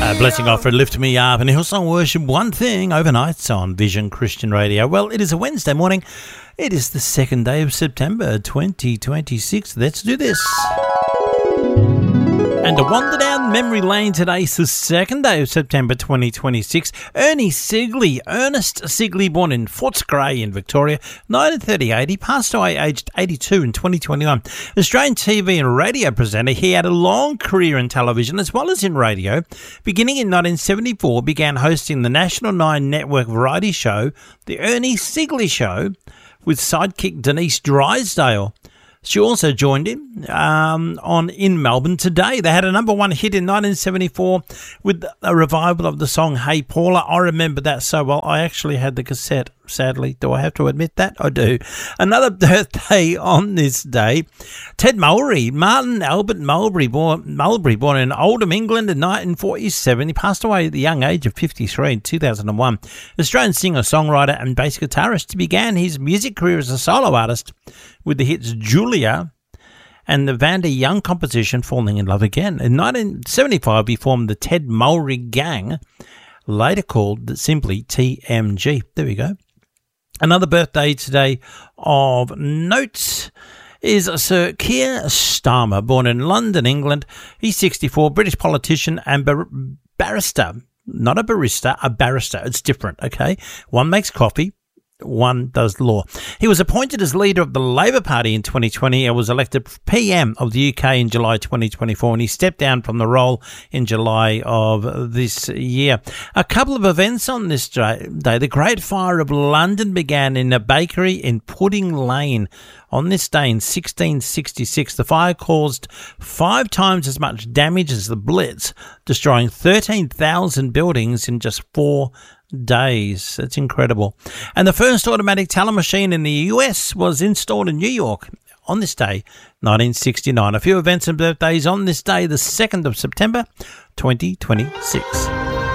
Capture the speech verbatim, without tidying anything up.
Blessing offered, Lift Me Up, and Hillsong Worship, One Thing, overnight on Vision Christian Radio. Well, it is a Wednesday morning. It is the second day of September twenty twenty-six. Let's do this. And to wander down memory lane today, it's the second day of September twenty twenty-six. Ernie Sigley, Ernest Sigley, born in Footscray in Victoria, nineteen thirty-eight. He passed away aged eighty-two in twenty twenty-one. Australian T V and radio presenter, he had a long career in television as well as in radio. Beginning in nineteen seventy-four, began hosting the National Nine Network variety show, The Ernie Sigley Show, with sidekick Denise Drysdale. She also joined him um, on In Melbourne Today. They had a number one hit in nineteen seventy-four with a revival of the song Hey Paula. I remember that so well. I actually had the cassette, sadly. Do I have to admit that? I do. Another birthday on this day. Ted Mulry, Martin Albert Mulberry, born, Mulberry, born in Oldham, England in nineteen forty-seven. He passed away at the young age of fifty-three in two thousand one. Australian singer, songwriter and bass guitarist. He began his music career as a solo artist with the hits Julia and the Vanda Young composition Falling in Love Again. In nineteen seventy-five, he formed the Ted Mulry Gang, later called simply T M G. There we go. Another birthday today of note is Sir Keir Starmer, born in London, England. He's sixty-four, British politician and bar- barrister. Not a barista, a barrister. It's different, okay? One makes coffee, one does law. He was appointed as leader of the Labour Party in twenty twenty and was elected P M of the U K in July twenty twenty-four, and he stepped down from the role in July of this year. A couple of events on this day. The Great Fire of London began in a bakery in Pudding Lane on this day in sixteen sixty-six. The fire caused five times as much damage as the Blitz, destroying thirteen thousand buildings in just four days. That's incredible. And the first automatic teller machine in the U S was installed in New York on this day, nineteen sixty-nine. A few events and birthdays on this day, the second of September, twenty twenty-six.